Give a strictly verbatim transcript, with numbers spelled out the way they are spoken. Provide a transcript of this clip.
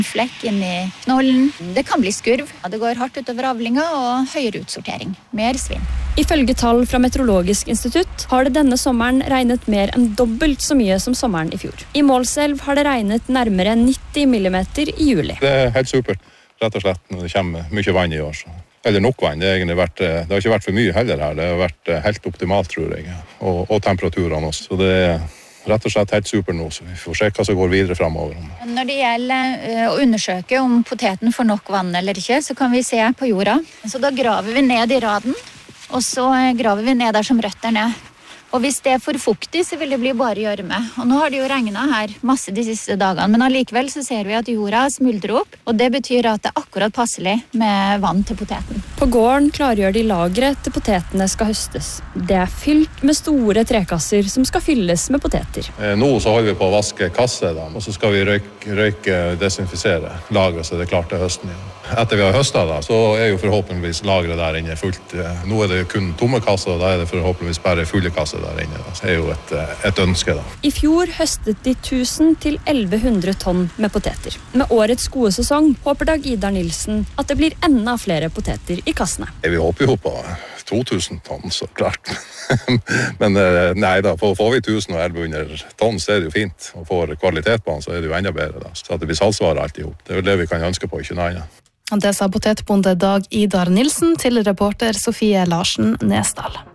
flekk inn i knollen. Det kan bli skurv. Det går hardt utover avlinga og høyere utsortering. Mer svinn. Ifølge tall fra Meteorologisk institutt har det denne sommeren regnet mer enn dobbelt så mye som sommeren i fjor. I Målselv har det regnet nærmere nitti millimeter i juli. Det er helt supert, rett og slett, når det kommer mye vann i år. Så. Eller nok vann. Det har, egentlig vært, det har ikke vært for mye heller her. Det har vært helt optimalt, tror jeg. Og, og temperaturene også. Så det er rett og slett helt super nå, så vi får se hva som går videre fremover. Når det gjelder å undersøke om poteten får nok vann eller ikke, så kan vi se på jorda. Så da graver vi ned i raden, og så graver vi ned der som røtter ned. Og hvis det er for fuktig, så vil det bli bare gjørme. Og nå har det jo regnet her masse de siste dagene, men allikevel så ser vi at jorda smuldrer opp, og det betyr at det er akkurat passelig med vann til poteten. På gården klargjør de lagret til potetene skal høstes. Det er fylt med store trekasser som skal fylles med poteter. Nå så holder vi på å vaske kasser, da, og så skal vi røyke, røyke desinfisere lagret så det er klart til høsten igjen. Etter vi har høstet da, så er jo forhåpentligvis lagret der inne fullt. Nå er det kun tomme kasser, og da er det forhåpentligvis bare fulle kasser der inne. Det er jo et, et ønske da. I fjor høstet de tusen til elleve hundre tonn med poteter. Med årets gode sesong håper Dag Idar Nilsen at det blir enda flere poteter i kassene. Vi håper jo på to tusen tonn, så klart. Men nei da, får vi tusen og elleve hundre tonn, så er det jo fint. Og får kvalitet på den, så er det jo enda bedre da. Så at det blir salgsvarer alt i hop. Det er vel det vi kan ønske på, ikke noe annet. Det sa potetbonde Dag Idar Nilsen til reporter Sofie Larsen Nesdal.